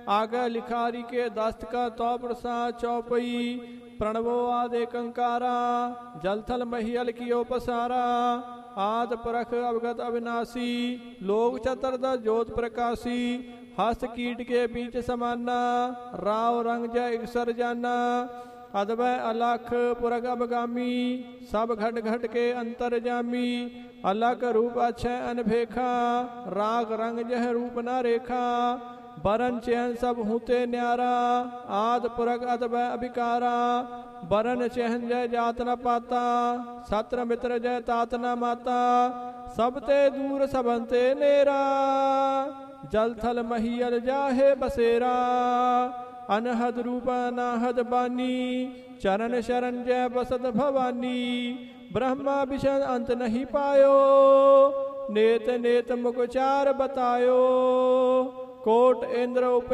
आगे लिखारी के दस्त का तो प्रसाद चौपई प्रणवो आदे कंकारा जल थल महियल कियो पसारा आद परख अवगत अविनाशी लोक चतुर्दश ज्योत प्रकाशी हस्त कीट के बीच समाना राव रंग जय इकसर जाना अदवै अलख पुरख अबगामी सब घट घट के अंतर जामी अलग रूप अक्षय अनभेखा राग रंग जह रूप न रेखा बरन चैन सब हूते न्यारा आद पुरख अदवै अभिकारा बरन चहन जय जात न पाता सत्र मित्र जय तात न माता सब ते दूर सबंते नेरा जल थल महियल जाहे बसेरा अनहद रूप अनाहद बानी चरण शरण जय बसत भवानी ब्रह्मा विषद अंत नहीं पायो नेत नेत मुख चार बतायो कोट इंद्र